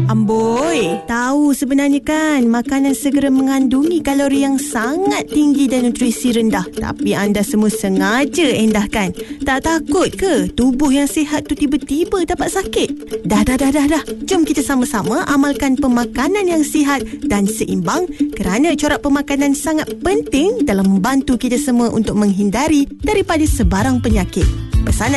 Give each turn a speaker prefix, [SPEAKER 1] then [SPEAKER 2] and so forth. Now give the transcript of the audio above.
[SPEAKER 1] Amboi, tahu sebenarnya kan makanan segera mengandungi kalori yang sangat tinggi dan nutrisi rendah. Tapi anda semua sengaja endahkan. Tak takut ke tubuh yang sihat tu tiba-tiba dapat sakit? Dah. Jom kita sama-sama amalkan pemakanan yang sihat dan seimbang kerana corak pemakanan sangat penting dalam membantu kita semua untuk menghindari daripada sebarang penyakit. Pesanan